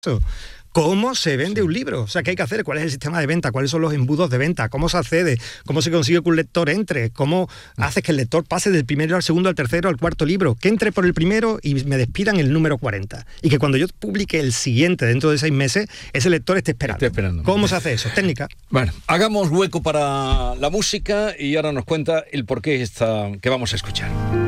¿Cómo se vende un libro? O sea, ¿qué hay que hacer? ¿Cuál es el sistema de venta? ¿Cuáles son los embudos de venta? ¿Cómo se accede? ¿Cómo se consigue que un lector entre? ¿Cómo haces que el lector pase del primero al segundo, al tercero, al cuarto libro? Que entre por el primero y me despidan el número 40. Y que cuando yo publique el siguiente dentro de 6 meses, ese lector esté esperando. ¿Cómo se hace eso? Técnica. Bueno, hagamos hueco para la música y ahora nos cuenta el porqué que vamos a escuchar.